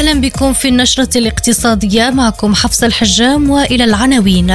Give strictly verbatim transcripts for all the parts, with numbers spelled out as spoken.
أهلا بكم في النشرة الاقتصادية، معكم حفصة الحجام وإلى العناوين.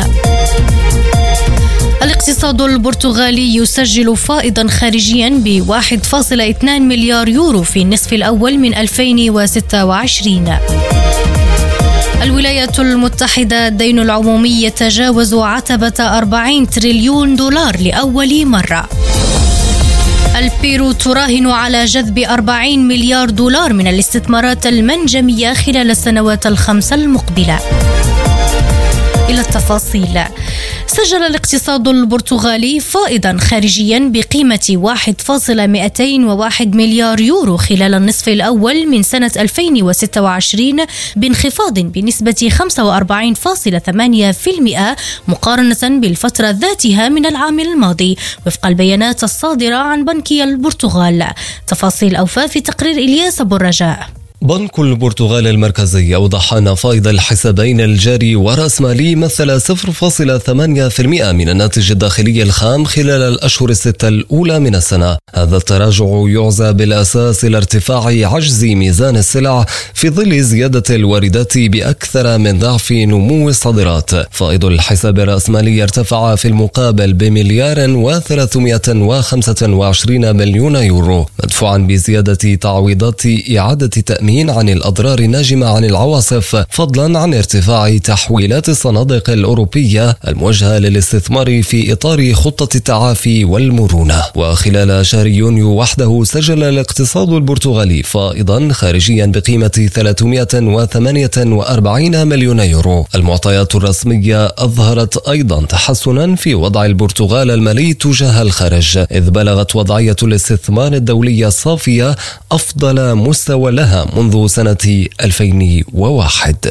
الاقتصاد البرتغالي يسجل فائضا خارجيا ب واحد فاصلة اثنين مليار يورو في النصف الأول من ألفين وستة وعشرين. الولايات المتحدة الدين العمومي يتجاوز عتبة أربعين تريليون دولار لأول مرة. البيرو تراهن على جذب أربعين مليار دولار من الاستثمارات المنجمية خلال السنوات الخمس المقبلة. إلى التفاصيل. سجل الاقتصاد البرتغالي فائضا خارجيا بقيمة واحد فاصلة مئتين وواحد مليار يورو خلال النصف الأول من سنة ألفين وستة وعشرين، بانخفاض بنسبة خمسة وأربعين فاصلة ثمانية بالمئة مقارنة بالفترة ذاتها من العام الماضي، وفق البيانات الصادرة عن بنك البرتغال. تفاصيل أوفى في تقرير إلياس أبو الرجاء. بنك البرتغال المركزي أوضح أن فائض الحسابين الجاري ورأسمالي مثل صفر فاصلة ثمانية بالمئة من الناتج الداخلي الخام خلال الأشهر الستة الأولى من السنة. هذا التراجع يعزى بالأساس إلى ارتفاع عجز ميزان السلع في ظل زيادة الواردات بأكثر من ضعف نمو الصادرات. فائض الحساب الرأسمالي ارتفع في المقابل بمليار وثلاثمئة وخمسة وعشرين مليون يورو، مدفوعا بزيادة تعويضات إعادة تأمين عن الأضرار الناجمة عن العواصف، فضلا عن ارتفاع تحويلات الصناديق الأوروبية الموجهة للاستثمار في إطار خطة التعافي والمرونة. وخلال شهر يونيو وحده سجل الاقتصاد البرتغالي فائضا خارجيا بقيمة ثلاثمئة وثمانية وأربعين مليون يورو. المعطيات الرسمية أظهرت أيضا تحسنا في وضع البرتغال المالي تجاه الخارج، إذ بلغت وضعية الاستثمار الدولية الصافية أفضل مستوى لها منذ سنة ألفين وواحد.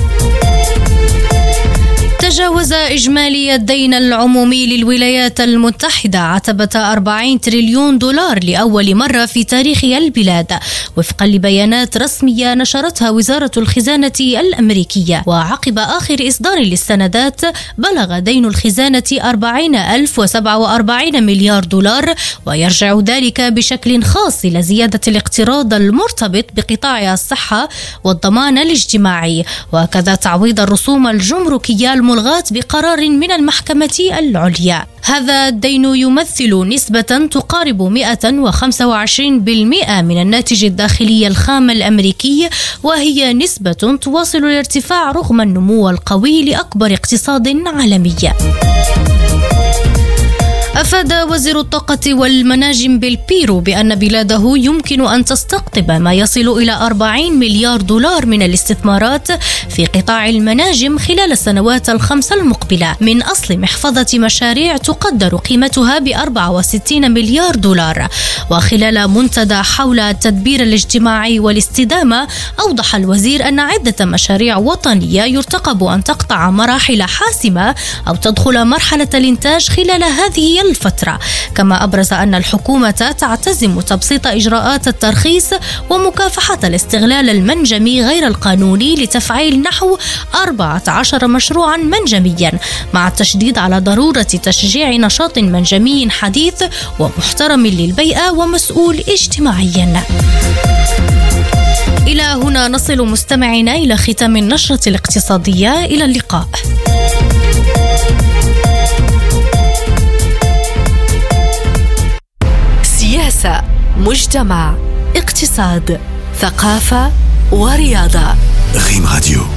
تجاوز إجمالي الدين العمومي للولايات المتحدة عتبة أربعين تريليون دولار لأول مرة في تاريخ البلاد، وفقا لبيانات رسمية نشرتها وزارة الخزانة الأمريكية. وعقب آخر إصدار للسندات بلغ دين الخزانة أربعين ألف وسبعة وأربعين مليار دولار، ويرجع ذلك بشكل خاص إلى زيادة الاقتراض المرتبط بقطاع الصحة والضمان الاجتماعي، وكذا تعويض الرسوم الجمركية الملغاة بقرار من المحكمة العليا. هذا الدين يمثل نسبة تقارب مئة وخمسة وعشرين بالمئة من الناتج الداخلي الخام الأمريكي، وهي نسبة تواصل الارتفاع رغم النمو القوي لأكبر اقتصاد عالمي. أفاد وزير الطاقة والمناجم بالبيرو بأن بلاده يمكن أن تستقطب ما يصل إلى أربعين مليار دولار من الاستثمارات في قطاع المناجم خلال السنوات الخمس المقبلة، من أصل محفظة مشاريع تقدر قيمتها ب أربعة وستين مليار دولار. وخلال منتدى حول التدبير الاجتماعي والاستدامة، أوضح الوزير أن عدة مشاريع وطنية يرتقب أن تقطع مراحل حاسمة أو تدخل مرحلة الإنتاج خلال هذه الفترة. كما أبرز أن الحكومة تعتزم تبسيط إجراءات الترخيص ومكافحة الاستغلال المنجمي غير القانوني لتفعيل نحو أربعة عشر مشروعا منجميا، مع التشديد على ضرورة تشجيع نشاط منجمي حديث ومحترم للبيئة ومسؤول اجتماعيا. إلى هنا نصل مستمعينا إلى ختام النشرة الاقتصادية. إلى اللقاء. سياسة، مجتمع، اقتصاد، ثقافة ورياضة. ريم راديو.